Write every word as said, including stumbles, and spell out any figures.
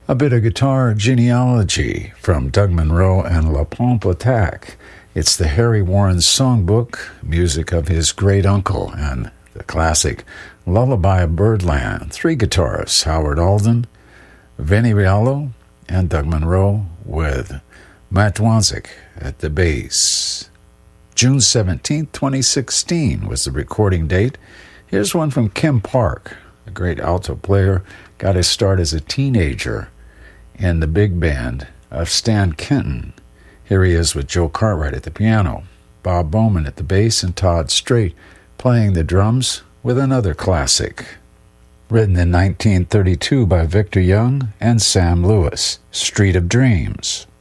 A bit of guitar genealogy from Doug Monroe and La Pompe Attack. It's the Harry Warren Songbook, music of his great uncle, and the classic Lullaby of Birdland. Three guitarists, Howard Alden, Vinnie Riallo, and Doug Monroe, with Matt Dwanzik at the bass. June seventeenth, twenty sixteen was the recording date. Here's one from Kim Park, a great alto player, got his start as a teenager in the big band of Stan Kenton. Here he is with Joe Cartwright at the piano, Bob Bowman at the bass, and Todd Strait playing the drums with another classic. Written in nineteen thirty-two by Victor Young and Sam Lewis, Street of Dreams.